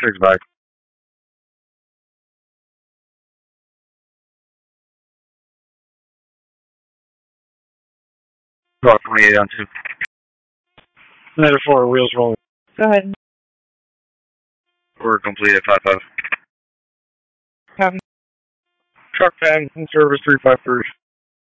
6 back. Rock 28 on 2. Another 4, wheels rolling. Go ahead. We're complete at 5-5. Copy. Truck van in service 353.